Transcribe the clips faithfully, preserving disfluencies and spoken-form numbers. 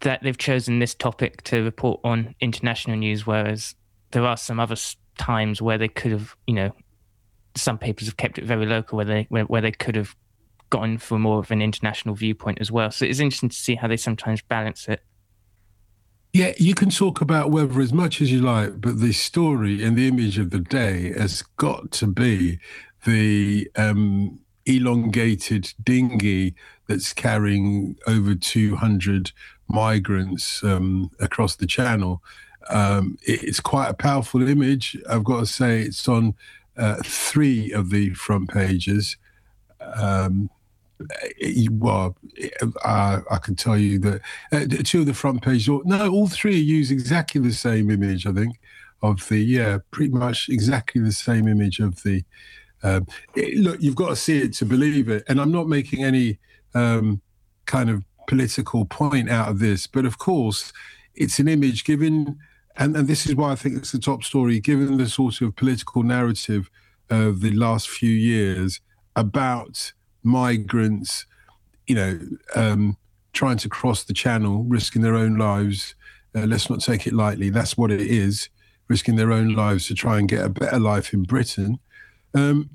that they've chosen this topic to report on international news, whereas there are some other times where they could have, you know, some papers have kept it very local, where they where, where they could have gone for more of an international viewpoint as well. So it's interesting to see how they sometimes balance it. Yeah, you can talk about weather as much as you like, but the story and the image of the day has got to be the um, elongated dinghy that's carrying over two hundred migrants um, across the channel. Um, it, it's quite a powerful image. I've got to say, it's on uh, three of the front pages. Um, well, I, I can tell you that uh, two of the front pages, no, all three use exactly the same image, I think, of the, yeah, pretty much exactly the same image of the, um, it, look, you've got to see it to believe it. And I'm not making any um, kind of political point out of this, but of course, it's an image given, and, and this is why I think it's the top story, given the sort of political narrative of the last few years about migrants, you know, um, trying to cross the channel, risking their own lives. Uh, let's not take it lightly. That's what it is, risking their own lives to try and get a better life in Britain. Um,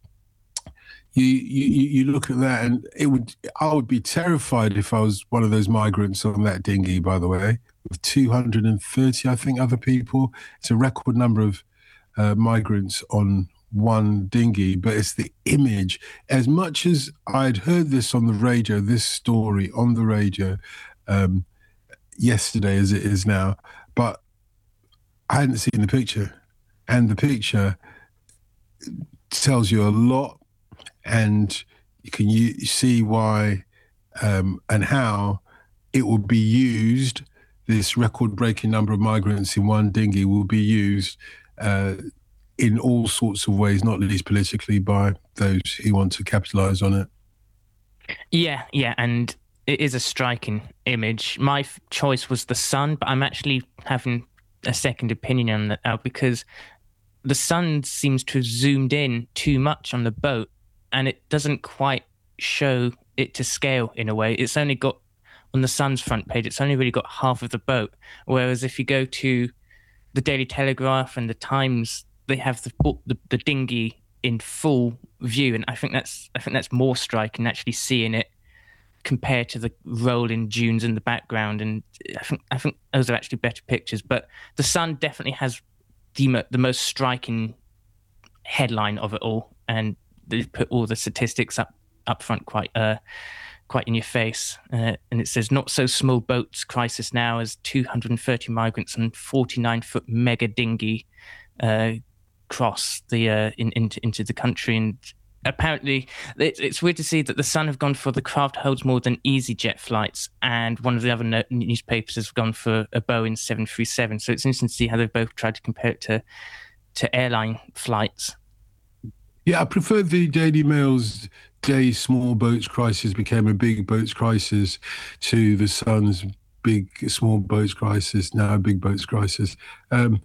you, you you look at that, and it would. I would be terrified if I was one of those migrants on that dinghy. By the way, with two hundred thirty, I think, other people. It's a record number of uh, migrants on one dinghy, but it's the image. As much as I'd heard this on the radio, this story on the radio um, yesterday as it is now, but I hadn't seen the picture. And the picture tells you a lot, and you can u- see why um, and how it will be used. This record-breaking number of migrants in one dinghy will be used uh, in all sorts of ways, not least politically, by those who want to capitalise on it. Yeah, yeah, and it is a striking image. My f- choice was the Sun, but I'm actually having a second opinion on that now, because the Sun seems to have zoomed in too much on the boat, and it doesn't quite show it to scale in a way. It's only got, on the Sun's front page, it's only really got half of the boat, whereas if you go to the Daily Telegraph and the Times, they have the, the the dinghy in full view, and I think that's I think that's more striking, actually seeing it compared to the rolling dunes in the background. And I think I think those are actually better pictures. But the Sun definitely has the mo- the most striking headline of it all, and they put all the statistics up up front quite uh quite in your face. Uh, and it says, not so small boats crisis now, as two hundred thirty migrants on forty-nine foot mega dinghy uh, cross the uh, in, into into the country. And apparently, it's, it's weird to see that the Sun have gone for the craft holds more than EasyJet flights, and one of the other no- newspapers has gone for a Boeing seven thirty-seven. So it's interesting to see how they've both tried to compare it to to airline flights. Yeah, I prefer the Daily Mail's day small boats crisis became a big boats crisis to the Sun's big small boats crisis, now a big boats crisis. Um,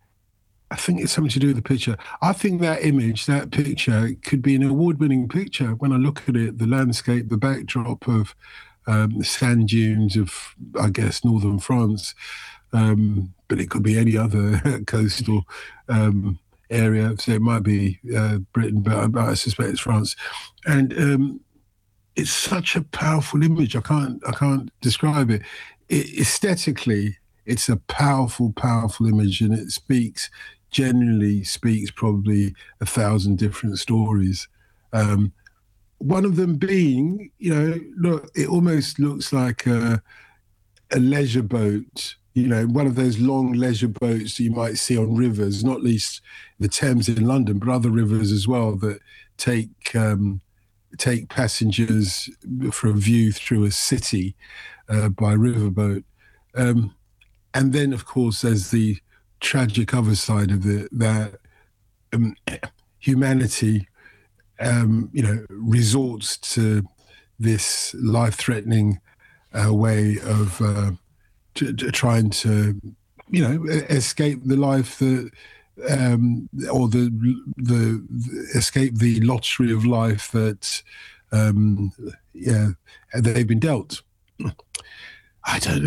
I think it's something to do with the picture. I think that image, that picture, could be an award-winning picture. When I look at it, the landscape, the backdrop of um, the sand dunes of, I guess, northern France, um, but it could be any other coastal um, area. So it might be uh, Britain, but, but I suspect it's France. And um, it's such a powerful image. I can't, I can't describe it. it. Aesthetically, it's a powerful, powerful image, and it speaks. Generally speaks probably a thousand different stories. Um, one of them being, you know, look, it almost looks like a, a leisure boat, you know, one of those long leisure boats that you might see on rivers, not least the Thames in London, but other rivers as well, that take um, take passengers for a view through a city uh, by riverboat. Um, and then, of course, there's the tragic other side of it, that um, humanity, um, you know, resorts to this life-threatening uh, way of uh, t- t- trying to, you know, escape the life that, um, or the, the the escape the lottery of life that, um, yeah, they've been dealt. I don't know.